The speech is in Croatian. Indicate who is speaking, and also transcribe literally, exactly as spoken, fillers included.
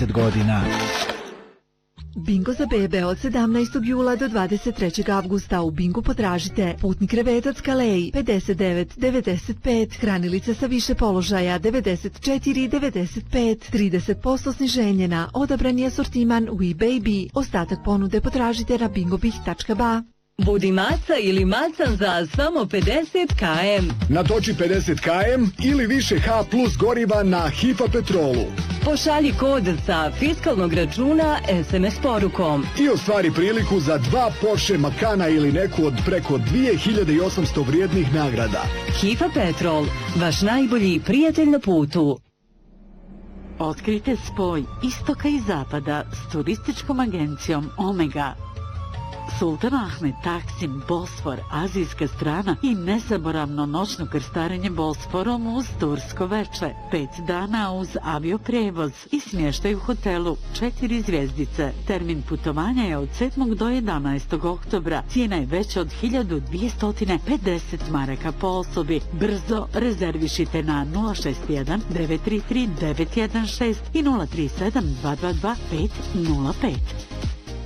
Speaker 1: deset godina.
Speaker 2: Bingo za bebe od sedamnaestog jula do dvadeset trećeg avgusta. U Bingu potražite putni krevetac Kalej pedeset devet devedeset pet, hranilica sa više položaja devedeset četiri devedeset pet, trideset posto sniženje na odabrani asortiman We Baby. Ostatak ponude potražite na bingobih tačka ba.
Speaker 3: Budi maca ili macan za samo pedeset kilometara.
Speaker 4: Natoči pedeset kilometara ili više H plus goriva na Hifa Petrolu.
Speaker 3: Pošalji kod sa fiskalnog računa es em es porukom.
Speaker 4: I ostvari priliku za dva Porsche Macana ili neku od preko dvije hiljade osamsto vrijednih nagrada.
Speaker 3: Hifa Petrol, vaš najbolji prijatelj na putu.
Speaker 5: Otkrite spoj istoka i zapada s turističkom agencijom Omega. Sultan Ahmed, Taksim, Bosfor, azijska strana i nezaboravno noćno krstarenje Bosforom uz tursko veče. Pet dana uz avioprevoz i smještaj u hotelu četiri zvjezdice. Termin putovanja je od sedmog do jedanaestog oktobra. Cijena je veća od hiljadu dvjesto pedeset maraka po osobi. Brzo rezervišite na nula šest jedan devet tri tri devet jedan šest i nula tri sedam dva dva dva pet nula pet.